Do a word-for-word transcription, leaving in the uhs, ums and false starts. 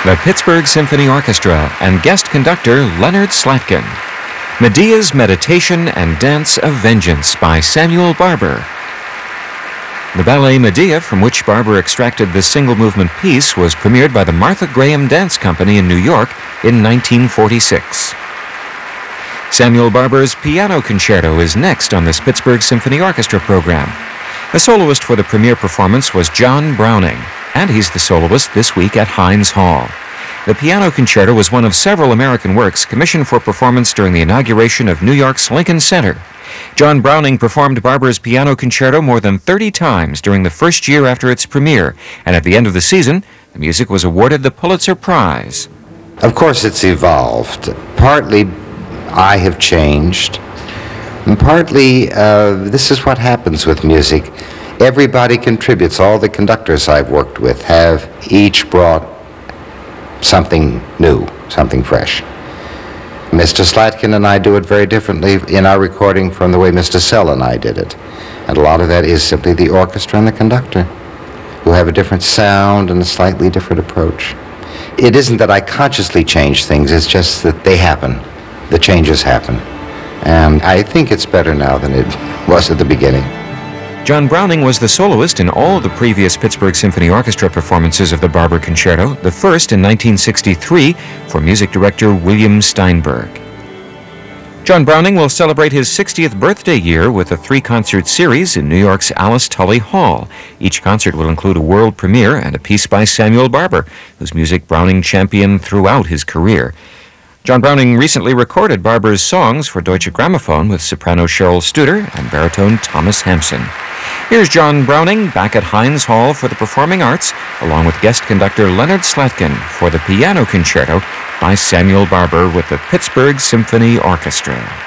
the Pittsburgh Symphony Orchestra and guest conductor Leonard Slatkin. Medea's Meditation and Dance of Vengeance by Samuel Barber. The ballet Medea, from which Barber extracted this single-movement piece, was premiered by the Martha Graham Dance Company in New York in nineteen forty-six. Samuel Barber's Piano Concerto is next on this Pittsburgh Symphony Orchestra program. The soloist for the premiere performance was John Browning, and he's the soloist this week at Heinz Hall. The Piano Concerto was one of several American works commissioned for performance during the inauguration of New York's Lincoln Center. John Browning performed Barber's Piano Concerto more than thirty times during the first year after its premiere, and at the end of the season, the music was awarded the Pulitzer Prize. Of course, it's evolved. Partly, I have changed. And partly, uh, this is what happens with music. Everybody contributes. All the conductors I've worked with have each brought something new, something fresh. Mister Slatkin and I do it very differently in our recording from the way Mister Sell and I did it. And a lot of that is simply the orchestra and the conductor, who have a different sound and a slightly different approach. It isn't that I consciously change things, it's just that they happen. The changes happen. And I think it's better now than it was at the beginning. John Browning was the soloist in all the previous Pittsburgh Symphony Orchestra performances of the Barber Concerto, the first in nineteen sixty-three for music director William Steinberg. John Browning will celebrate his sixtieth birthday year with a three-concert series in New York's Alice Tully Hall. Each concert will include a world premiere and a piece by Samuel Barber, whose music Browning championed throughout his career. John Browning recently recorded Barber's songs for Deutsche Grammophon with soprano Cheryl Studer and baritone Thomas Hampson. Here's John Browning back at Heinz Hall for the Performing Arts, along with guest conductor Leonard Slatkin for the Piano Concerto by Samuel Barber with the Pittsburgh Symphony Orchestra.